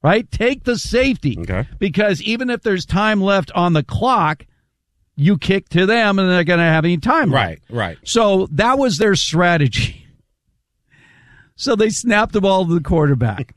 right? Take the safety. Okay. Because even if there's time left on the clock, you kick to them and they're going to have any time left. Right. So that was their strategy. So they snapped the ball to the quarterback.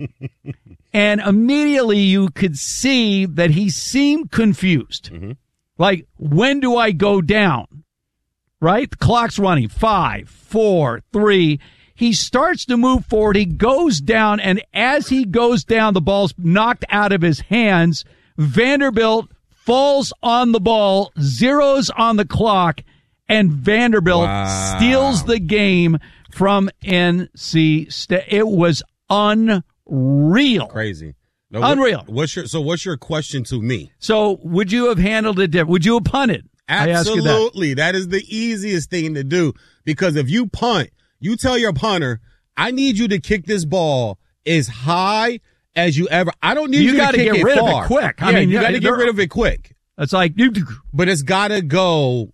And immediately you could see that he seemed confused. Mm-hmm. Like, when do I go down? Right? The clock's running. 5, 4, 3. He starts to move forward. He goes down, and as he goes down, the ball's knocked out of his hands. Vanderbilt falls on the ball, zeros on the clock, and Vanderbilt steals the game from NC State. It was unreal. Crazy. No, Unreal. What's your question to me? So would you have handled it different? Would you have punted? Absolutely. That is the easiest thing to do, because if you punt, you tell your punter, I need you to kick this ball as high as you ever. I don't need you to kick it far. You got to get rid of it quick. Yeah, I mean, you got to get rid of it quick. It's like, but it's got to go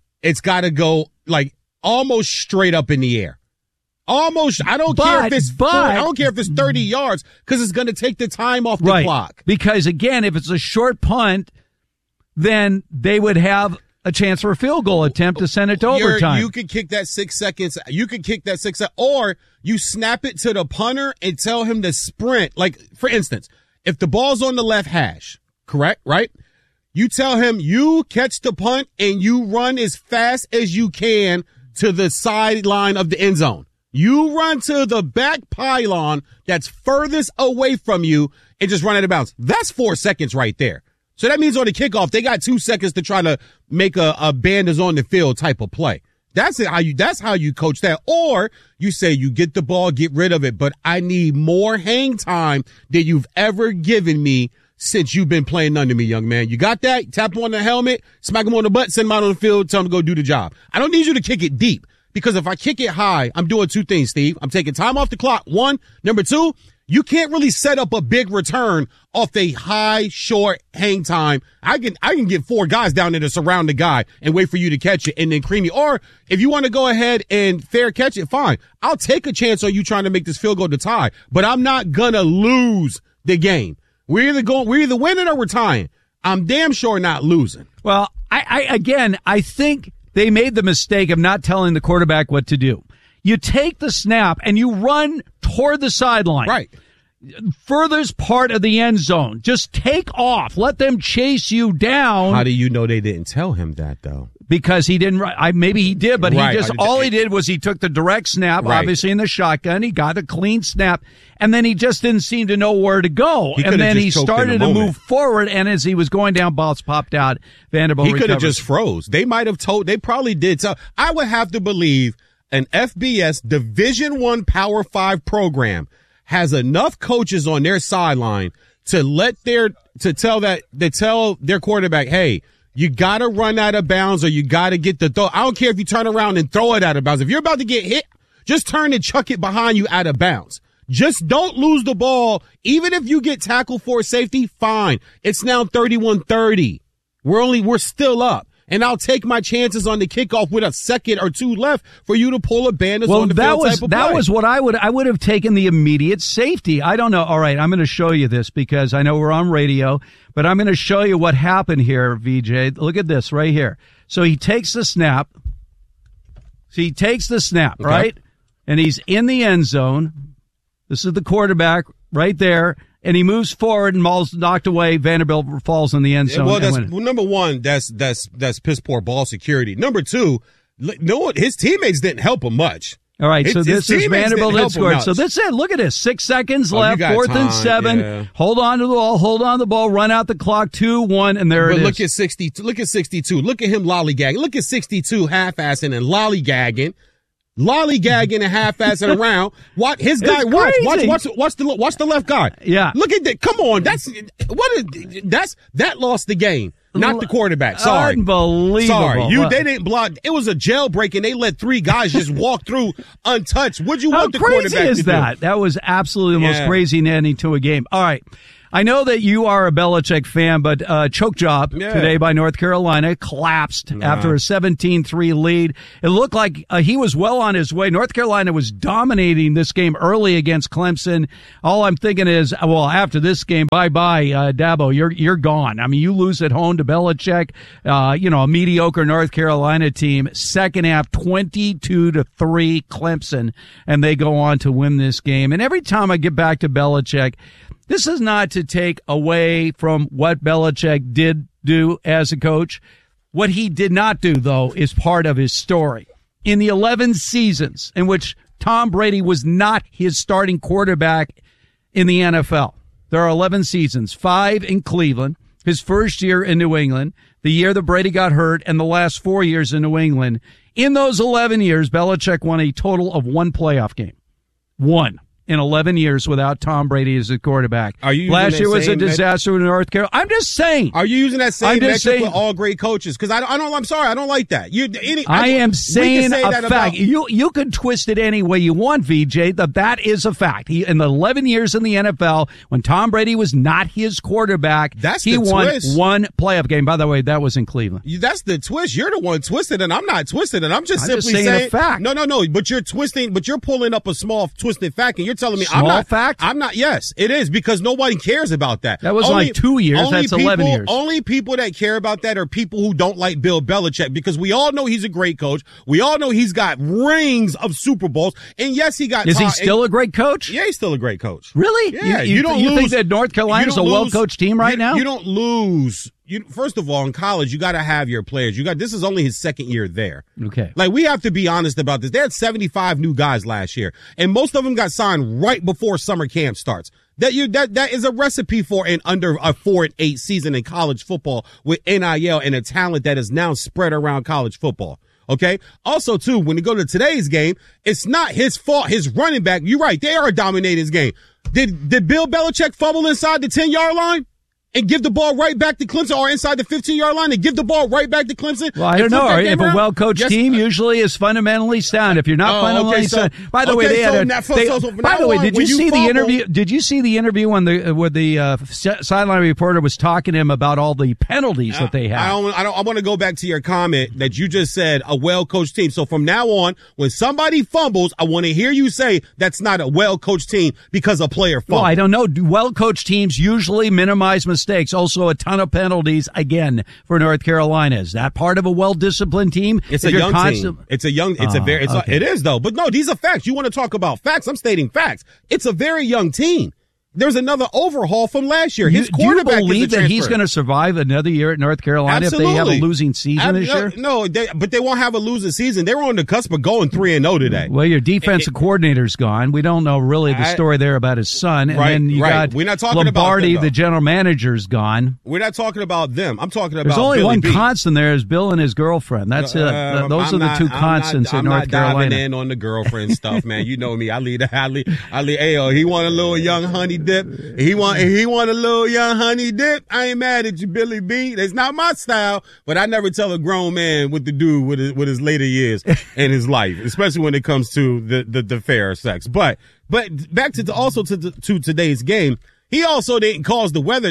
like almost straight up in the air. Almost. I don't care if it's 30 yards, because it's going to take the time off the clock. Because again, if it's a short punt, then they would have a chance for a field goal attempt to send it to overtime. You could kick that 6 seconds. You could kick that 6 seconds, or you snap it to the punter and tell him to sprint. Like, for instance, if the ball's on the left hash, correct, right? You tell him you catch the punt and you run as fast as you can to the sideline of the end zone. You run to the back pylon that's furthest away from you and just run out of bounds. That's 4 seconds right there. So that means on the kickoff, they got 2 seconds to try to make a band is on the field type of play. That's how you coach that. Or you say you get the ball, get rid of it, but I need more hang time than you've ever given me since you've been playing under me, young man. You got that? Tap him on the helmet, smack him on the butt, send him out on the field, tell him to go do the job. I don't need you to kick it deep, because if I kick it high, I'm doing 2 things, Steve. I'm taking time off the clock. 1. Number 2, you can't really set up a big return off a high, short hang time. I can get 4 guys down there to surround the guy and wait for you to catch it and then cream you. Or if you want to go ahead and fair catch it, fine. I'll take a chance on you trying to make this field goal to tie, but I'm not gonna lose the game. We're either winning or we're tying. I'm damn sure not losing. Well, I think they made the mistake of not telling the quarterback what to do. You take the snap and you run toward the sideline. Right. Furthest part of the end zone. Just take off. Let them chase you down. How do you know they didn't tell him that, though? Because he didn't. Maybe he did, but all he did was he took the direct snap, obviously in the shotgun. He got a clean snap, and then he just didn't seem to know where to go. And then he started to move forward, and as he was going down, balls popped out. Vanderbilt He could have just froze. They might have they probably did. So I would have to believe an FBS Division I Power 5 program has enough coaches on their sideline to tell their quarterback, hey, you got to run out of bounds, or you got to get the throw. I don't care if you turn around and throw it out of bounds. If you're about to get hit, just turn and chuck it behind you out of bounds. Just don't lose the ball. Even if you get tackled for a safety, fine. It's now 31-30. We're still up. And I'll take my chances on the kickoff with a second or 2 left for you to pull a bandit on the field type of play. That was what I would have taken the immediate safety. I don't know. All right, I'm going to show you this because I know we're on radio, but I'm going to show you what happened here, VJ. Look at this right here. So he takes the snap. Right? And he's in the end zone. This is the quarterback right there. And he moves forward and ball's knocked away. Vanderbilt falls in the end zone. Well, number 1, that's piss poor ball security. Number 2, his teammates didn't help him much. All right, so this is Vanderbilt had scored. So this is Look at this. 6 seconds left, 4th and 7. Yeah. Hold on to the ball, run out the clock, 2-1, and there it is. Look at 62. Look at him lollygagging. Look at 62 half-assing and lollygagging and half-assing around. What his guy? Watch the left guy. Yeah. Look at that. Come on. That lost the game. Not the quarterback. Sorry. Unbelievable. Sorry. They didn't block. It was a jailbreak, and they let 3 guys just walk through untouched. What'd you want the quarterback to do? How crazy is that? That was absolutely the most crazy ending to a game. All right. I know that you are a Belichick fan, but choke job today by North Carolina collapsed after a 17-3 lead. It looked like he was well on his way. North Carolina was dominating this game early against Clemson. All I'm thinking is, well, after this game, bye-bye, Dabo, you're gone. I mean, you lose at home to Belichick, a mediocre North Carolina team. Second half, 22-3 Clemson, and they go on to win this game. And every time I get back to Belichick, this is not to take away from what Belichick did do as a coach. What he did not do, though, is part of his story. In the 11 seasons in which Tom Brady was not his starting quarterback in the NFL, there are 11 seasons, 5 in Cleveland, his first year in New England, the year that Brady got hurt, and the last 4 years in New England. In those 11 years, Belichick won a total of 1 playoff game. 1. In 11 years without Tom Brady as a quarterback. Last year was a disaster in North Carolina. I'm just saying. Are you using that same metric with all great coaches? Because I'm sorry, I don't like that. I am saying a fact. You can twist it any way you want, VJ. That is a fact. In the 11 years in the NFL, when Tom Brady was not his quarterback, he won 1 playoff game. By the way, that was in Cleveland. That's the twist. You're the one twisted, and I'm not twisted, and I'm just simply saying a fact. No. But you're twisting. But you're pulling up a small twisted fact, and you're telling me fact? I'm not. Yes, it is, because nobody cares about that. That was like 2 years. That's 11 years. Only people that care about that are people who don't like Bill Belichick, because we all know he's a great coach. We all know he's got rings of Super Bowls. And yes, he got. Is he still a great coach? Yeah, he's still a great coach. Really? Yeah. You think that North Carolina's a well-coached team right now? You don't lose. First of all, in college, you got to have your players. This is only his second year there. Okay. Like, we have to be honest about this. They had 75 new guys last year, and most of them got signed right before summer camp starts. That is a recipe for an under a 4-8 season in college football with NIL and a talent that is now spread around college football. Okay. Also, too, when you go to today's game, it's not his fault. His running back, you're right, they are dominating his game. Did Bill Belichick fumble inside the 10-yard line and give the ball right back to Clemson, or inside the 15-yard line and give the ball right back to Clemson? Well, I don't know. If a well-coached team usually is fundamentally sound. If you're not fundamentally sound. By the way, did you see the interview? Did you see the interview when the sideline reporter was talking to him about all the penalties that they have? I want to go back to your comment that you just said, a well-coached team. So from now on, when somebody fumbles, I want to hear you say that's not a well-coached team because a player fumbled. Well, I don't know. Well-coached teams usually minimize mistakes. Also, a ton of penalties again for North Carolina. Is that part of a well-disciplined team? It's a young team. It is though. But no, these are facts. You want to talk about facts? I'm stating facts. It's a very young team. There's another overhaul from last year. His quarterback, do you believe that he's going to survive another year at North Carolina if they have a losing season this year? No, but they won't have a losing season. They were on the cusp of going 3-0 today. Well, your defensive coordinator's gone. We don't know really the story there about his son. And then you got We're not talking Lombardi, about them, the general manager's gone. We're not talking about them. I'm talking about There's only Billy one B. constant there is Bill and his girlfriend. That's it. Those are the two constants in North Carolina. I'm not diving in on the girlfriend stuff, man. You know me. I lead. Ayo, he want a little young honey dip. He want a little young honey dip. I ain't mad at you, Billy B. That's not my style, but I never tell a grown man what to do with his later years in his life, especially when it comes to the fair sex. But back to today's game, he also didn't cause the weather.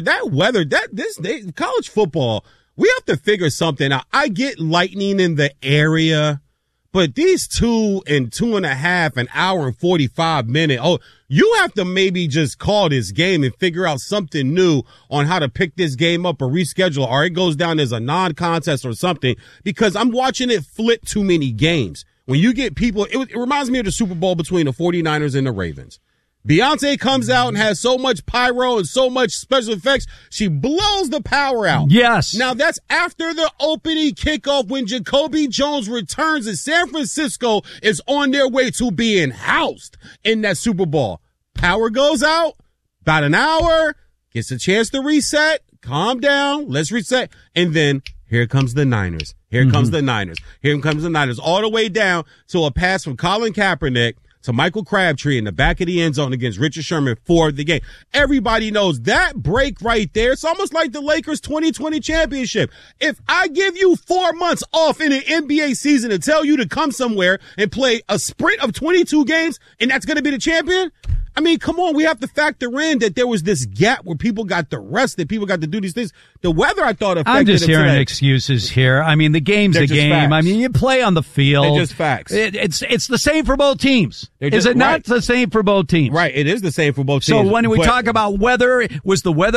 College football, we have to figure something out. I get lightning in the area, but these 2 and 2.5, an hour and 45 minutes. Oh, you have to maybe just call this game and figure out something new on how to pick this game up or reschedule, or it goes down as a non-contest or something, because I'm watching it flip too many games. When you get people, it reminds me of the Super Bowl between the 49ers and the Ravens. Beyonce comes out and has so much pyro and so much special effects, she blows the power out. Yes. Now, that's after the opening kickoff when Jacoby Jones returns and San Francisco is on their way to being housed in that Super Bowl. Power goes out, about an hour, gets a chance to reset, calm down, let's reset, and then here comes the Niners. Here comes the Niners. Here comes the Niners all the way down to a pass from Colin Kaepernick to Michael Crabtree in the back of the end zone against Richard Sherman for the game. Everybody knows that break right there. It's almost like the Lakers 2020 championship. If I give you 4 months off in an NBA season to tell you to come somewhere and play a sprint of 22 games and that's going to be the champion, I mean, come on, we have to factor in that there was this gap where people got to rest, that people got to do these things. The weather, I thought, affected I'm just it hearing today. excuses here. I mean, the game's They're a just game. facts. I mean, you play on the field. They're just facts. It's the same for both teams. They're Is just- it not right. the same for both teams? Right, it is the same for both So teams. when we but- talk about weather, was the weather